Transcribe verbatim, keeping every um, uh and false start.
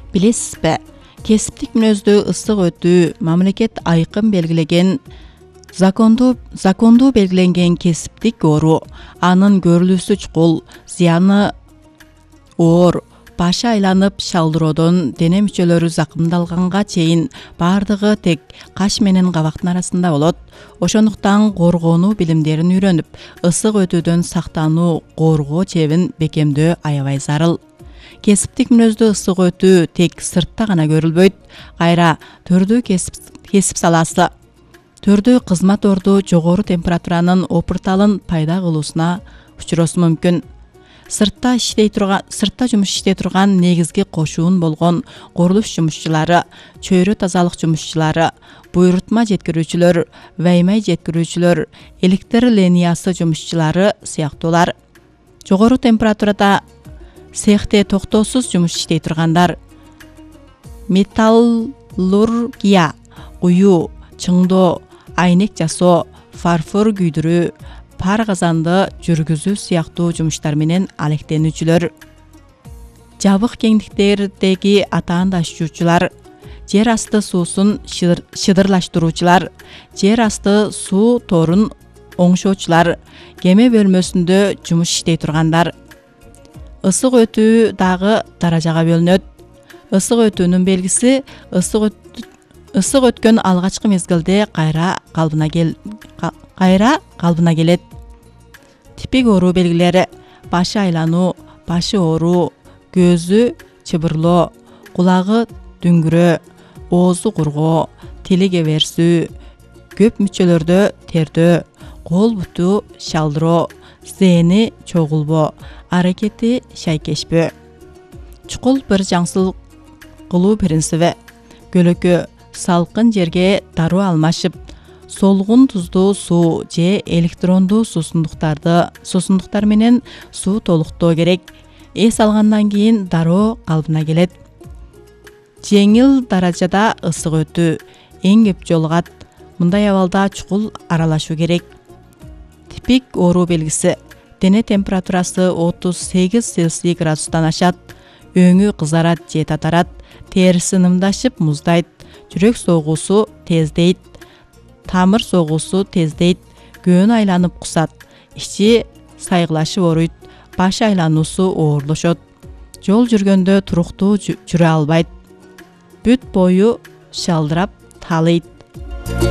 Билесизби? Кесиптик мүнөздүү ысык өтүү мамлекет айкын белгилеген закондуу закондуу белгиленген кесиптик оору. Анын көрүлүүсү чукул, зыяны оор, башы айланып шалдыроодон дене мүчөлөрү закымдалганга чейин баардыгы тек каш менен кабактын арасында болот. Ошондуктан коргонуу билимдерин үйрөнүп, ысык өтүүдөн сактануу, коргоо чебин бекемдөө аябай зарыл. Кесиптик мүнөздүү ысык өтүү тек сыртта гана көрүлбөйт. Кайра төрдүү кесип, кесип саласы, төрдүү кызмат орду жогору температуранын опурталын пайда кылуусуна учуроосу мүмкүн. Сыртта иштей турган, сыртта жумуш иштей турган негизги кошуун болгон курулуш жумушчулары, чөйрө тазалык жумушчулары, буйрутма жеткирүүчүлөр, ваймай жеткирүүчүлөр, электр линиясы жумушчулары сыяктуулар. Жогору температурада цехте токтоосуз жумуш иштей тургандар, металлургия, куюу, чыңдоо, айнек жасоо, фарфор күйдүрүү, пар казанды жүргүзүү сыяктуу жумуштар менен алектенүүчүлөр, жабык кеңдиктердеги атаан ташуучулар, жер асты суусун шыдырлаштыруучулар, жер асты суу торун оңшоочулар, кеме бөлмөсүндө жумуш иштей тургандар. Ысык өтүү дагы даражага бөлүнөт. Ысык өтүүнүн белгиси ысык ысык өткөн алгачкы мезгилде кайра калыбына кел кайра калыбына келет. Типик оору белгилери: башы айлануу, башы ооруу, көзү чыбырлоо, кулагы дүңгүрөө, оозу кургоо, тили кеберсүү, көп мүчөлөрдө тердөө, кол буту шалдыроо, зээни чогулбоо, аракети шайкешпөө. Чукул бир жаңсыл кылуу принциби: көлөкө, салкын жерге дароо алмашып, солгун туздуу суу же электрондуу суусундуктарды суусундуктар менен суу толуктоо керек. Эс алгандан кийин дароо калыбына келет. Жеңил даражада ысык өтүү эң көп жолугат. Мындай абалда чукул аралашуу керек. Типик оору белгиси: дене температурасы отуз сегиз Цельсий градустан ашат, өңү кызарат же татарат, териси нымдашып муздайт, жүрөк согуусу тездейт, тамыр согуусу тездейт, көөн айланып кусат, ичи сайгылашып ооруйт, баш айлануусу оорлошот, жол жүргөндө туруктуу жүрө албайт, бүт бою шалдырап талыйт.